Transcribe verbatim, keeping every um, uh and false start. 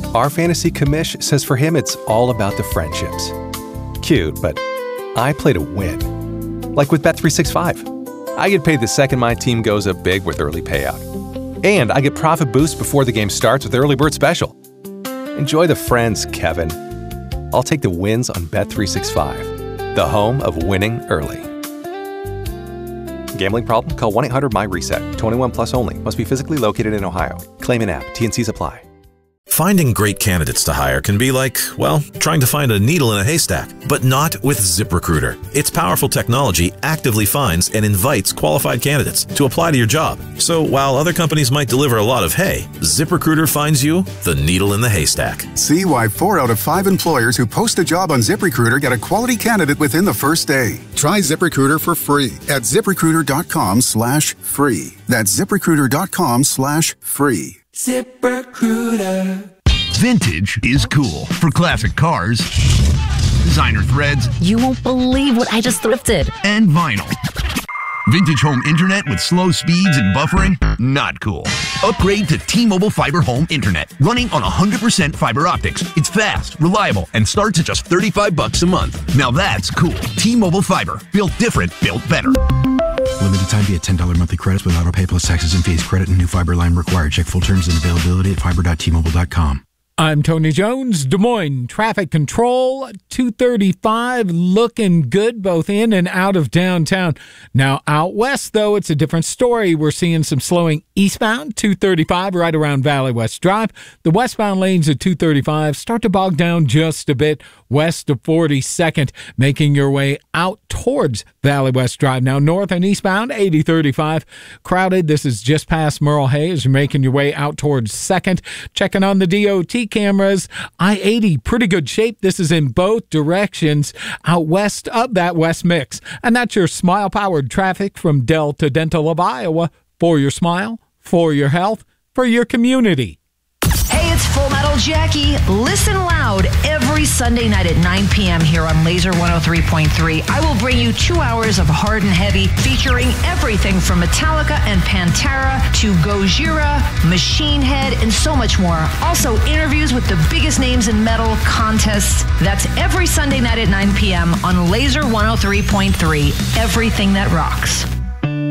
Our fantasy commish says for him it's all about the friendships. Cute, but I play to win. Like with Bet three sixty-five. I get paid the second my team goes up big with early payout. And I get profit boost before the game starts with Early Bird Special. Enjoy the friends, Kevin. I'll take the wins on Bet three sixty-five, the home of winning early. Gambling problem? Call one eight hundred M Y reset. twenty-one plus only. Must be physically located in Ohio. Claim in app. T and Cs apply. Finding great candidates to hire can be like, well, trying to find a needle in a haystack, but not with ZipRecruiter. Its powerful technology actively finds and invites qualified candidates to apply to your job. So while other companies might deliver a lot of hay, ZipRecruiter finds you the needle in the haystack. See why four out of five employers who post a job on ZipRecruiter get a quality candidate within the first day. Try ZipRecruiter for free at ZipRecruiter.com slash free. That's ZipRecruiter.com slash free. ZipRecruiter. Vintage is cool for classic cars, designer threads. You won't believe what I just thrifted. And vinyl. Vintage home internet with slow speeds and buffering? Not cool. Upgrade to T-Mobile Fiber Home Internet, running on one hundred percent fiber optics. It's fast, reliable, and starts at just thirty-five bucks a month. Now that's cool. T-Mobile Fiber. Built different, built better. Limited time via ten dollars monthly credits with auto pay plus taxes and fees. Credit and new fiber line required. Check full terms and availability at fiber dot T mobile dot com. I'm Tony Jones, Des Moines Traffic Control, two thirty-five, looking good both in and out of downtown. Now, out west, though, it's a different story. We're seeing some slowing eastbound, two thirty-five, right around Valley West Drive. The westbound lanes at two thirty-five start to bog down just a bit west of forty-second, making your way out towards Valley West Drive. Now, north and eastbound, eighty thirty-five, crowded. This is just past Merle Hay as you're making your way out towards second. Checking on the D O T cameras, I eighty, pretty good shape. This is in both directions out west of that West Mix. And that's your Smile-powered traffic from Delta Dental of Iowa. For your smile, for your health, for your community. Hey, it's Full Metal Jackie. Listen loud every Sunday night at nine p.m. here on Laser one oh three point three. I will bring you two hours of hard and heavy featuring everything from Metallica and Pantera to Gojira, Machine Head, and so much more. Also, interviews with the biggest names in metal, contests. That's every Sunday night at nine p.m. on Laser one oh three point three. Everything that rocks.